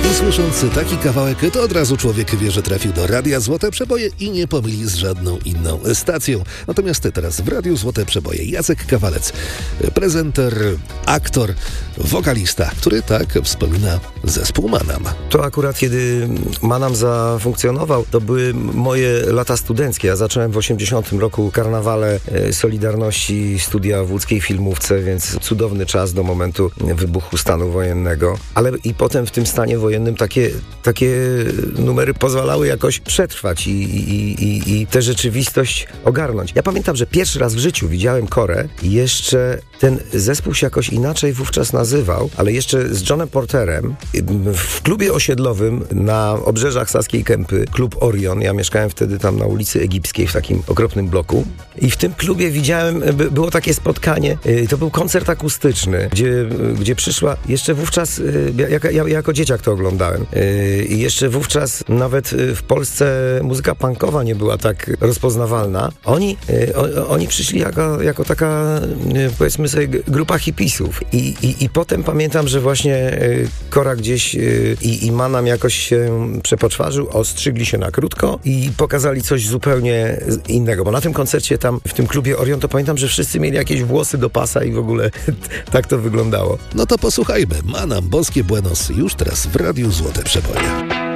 I słysząc taki kawałek, to od razu człowiek wie, że trafił do Radia Złote Przeboje i nie pomyli z żadną inną stacją. Natomiast teraz w Radiu Złote Przeboje Jacek Kawalec, prezenter, aktor, wokalista, który tak wspomina zespół Manam. To akurat kiedy Manam zafunkcjonował, to były moje lata studenckie. Ja zacząłem w 80 roku karnawale Solidarności, studia w łódzkiej filmówce, więc cudowny czas do momentu wybuchu stanu wojennego. Ale i potem w tym stanie wojennym takie numery pozwalały jakoś przetrwać i tę rzeczywistość ogarnąć. Ja pamiętam, że pierwszy raz w życiu widziałem Korę i jeszcze ten zespół się jakoś inaczej wówczas nazywał, ale jeszcze z Johnem Porterem w klubie osiedlowym na obrzeżach Saskiej Kępy, klub Orion. Ja mieszkałem wtedy tam na ulicy Egipskiej w takim okropnym bloku i w tym klubie widziałem, było takie spotkanie, to był koncert akustyczny, gdzie przyszła jeszcze wówczas, ja jako dzieciak to oglądałem i jeszcze wówczas nawet w Polsce muzyka punkowa nie była tak rozpoznawalna. Oni przyszli jako taka, powiedzmy sobie, grupa hipisów i potem pamiętam, że właśnie Kora gdzieś i Manam jakoś się przepoczwarzył, ostrzygli się na krótko i pokazali coś zupełnie innego, bo na tym koncercie tam w tym klubie Orion to pamiętam, że wszyscy mieli jakieś włosy do pasa i w ogóle tak to wyglądało. No to posłuchajmy. Manam, Boskie Buenos, już teraz w Radiu Złote Przeboje.